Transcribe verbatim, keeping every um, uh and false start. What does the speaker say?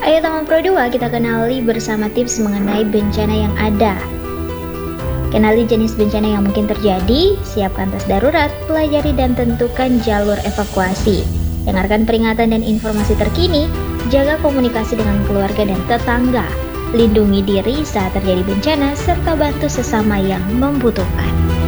Ayo teman Pro dua, kita kenali bersama tips mengenai bencana yang ada. Kenali jenis bencana yang mungkin terjadi, siapkan tas darurat, pelajari dan tentukan jalur evakuasi. Dengarkan peringatan dan informasi terkini, jaga komunikasi dengan keluarga dan tetangga, lindungi diri saat terjadi bencana, serta bantu sesama yang membutuhkan.